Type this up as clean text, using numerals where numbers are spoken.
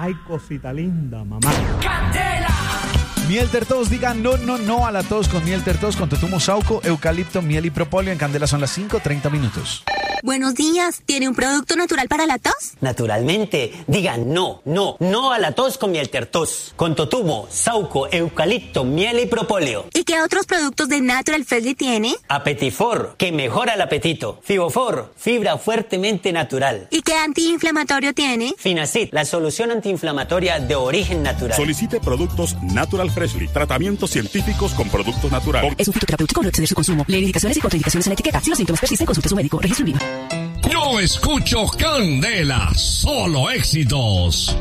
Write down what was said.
Ay, cosita linda, mamá. ¡Candela! Miel Tertos, diga no a la tos con Miel Tertos, con totumo, sauco, eucalipto, miel y propóleo. En Candela son las 5:30 minutos. Buenos días, ¿tiene un producto natural para la tos? Naturalmente, diga no a la tos con Miel Tertos, con totumo, sauco, eucalipto, miel y propóleo. ¿Y qué otros productos de Natural Freshly tiene? Apetifor, que mejora el apetito. Fibofor, fibra fuertemente natural. ¿Y qué antiinflamatorio tiene? Finacid, la solución antiinflamatoria de origen natural. Solicite productos Natural Freshly, tratamientos científicos con productos naturales. Es un fitoterapéutico, no exceder su consumo. Lee indicaciones y contraindicaciones en la etiqueta. Si los síntomas persisten, consulte a su médico. Registro en línea. Yo escucho Candela, solo éxitos.